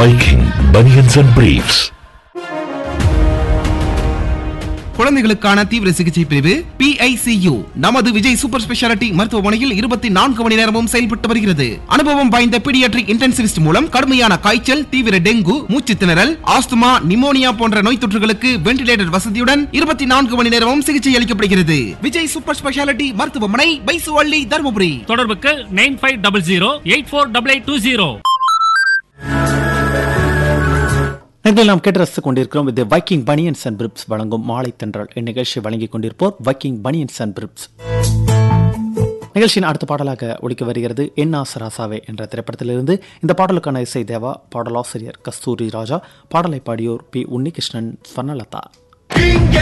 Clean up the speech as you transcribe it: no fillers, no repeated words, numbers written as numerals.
Viking Bunions and Briefs. குழந்தைகளுக்கான தீவிர சிகிச்சை பிரிவு PICU நமது விஜய் சூப்பர் ஸ்பெஷாலிட்டி மருத்துவமனையில் 24 மணி நேரமும் செயல்பட்டு வருகிறது. அனுபவம் வாய்ந்த பீடியாட்ரிக் இன்டென்சிவிஸ்ட் மூலம் கடுமையான காய்ச்சல், தீவிர டெங்கு, மூச்சு திணறல், ஆஸ்துமா, நிமோனியா போன்ற நோய் தொற்றுகளுக்கு வென்டிலேட்டர் வசதியுடன் 24 மணி நேரமும் சிகிச்சை அளிக்கப்படுகிறது. விஜய் சூப்பர் ஸ்பெஷாலிட்டி மருத்துவமனை, பைசுவள்ளி, தருமபுரி. தொடர்புக்கு 9500848820. நீங்கள் நாம் கேட்டு ரசித்துக் கொண்டிருக்கிறோம். இது வைக்கிங் பனியன்ஸ் அண்ட் பிரிப்ஸ் வழங்கும் மாலை தென்றல். இந்நிகழ்ச்சி வழங்கிக் கொண்டிருப்போர் வைக்கிங் பனியன்ஸ் அண்ட் பிரிப்ஸ். நிகழ்ச்சியின் அடுத்த பாடலாக ஒலிக்க வருகிறது என் ஆசராசாவே என்ற திரைப்படத்திலிருந்து. இந்த பாடலுக்கான இசை தேவா, பாடலாசிரியர் கஸ்தூரி ராஜா, பாடலை பாடியோர் P. உன்னிகிருஷ்ணன், ஸ்வர்ணலதா.